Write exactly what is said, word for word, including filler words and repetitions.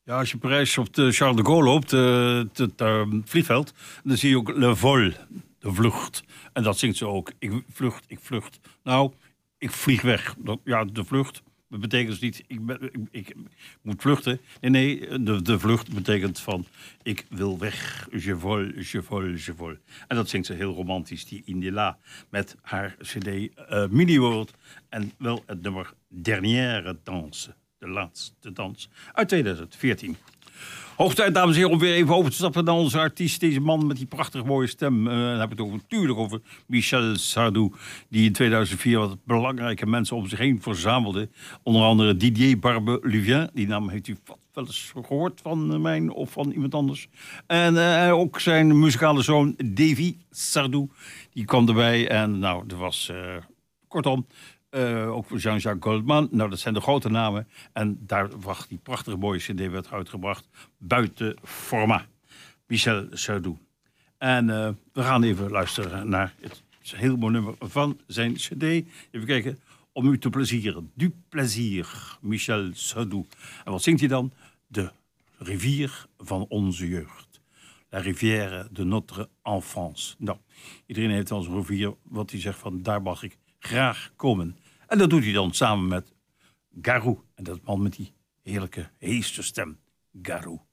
Ja, als je Parijs op de Charles de Gaulle loopt, uh, het uh, vliegveld, dan zie je ook le vol, de vlucht. En dat zingt ze ook. Ik vlucht, ik vlucht. Nou, ik vlieg weg. Ja, de vlucht betekent dus niet, ik, ben, ik, ik moet vluchten. Nee, nee, de, de vlucht betekent van, ik wil weg. Je vol, je vol, je vol. En dat zingt ze heel romantisch, die Indila, met haar cd uh, Mini World. En wel het nummer Dernière Danse. De laatste dans uit tweeduizend veertien. Hoog tijd, dames en heren, om weer even over te stappen naar onze artiest. Deze man met die prachtig mooie stem. Uh, dan heb ik het over, natuurlijk over Michel Sardou. Die in tweeduizend vier wat belangrijke mensen om zich heen verzamelde. Onder andere Didier Barbelivien. Die naam heeft u wel eens gehoord van mij of van iemand anders. En uh, ook zijn muzikale zoon Davy Sardou. Die kwam erbij en nou, er was uh, kortom... Uh, ook Jean-Jacques Goldman. Nou, dat zijn de grote namen. En daar wacht die prachtige mooie cd werd uitgebracht. Buiten format. Michel Sardou. En uh, we gaan even luisteren naar het heel mooi nummer van zijn cd. Even kijken. Om u te plezieren. Du plaisir. Michel Sardou. En wat zingt hij dan? De rivier van onze jeugd. La rivière de notre enfance. Nou, iedereen heeft wel zo'n rivier wat hij zegt van daar mag ik graag komen. En dat doet hij dan samen met Garou. En dat man met die heerlijke heeste stem. Garou.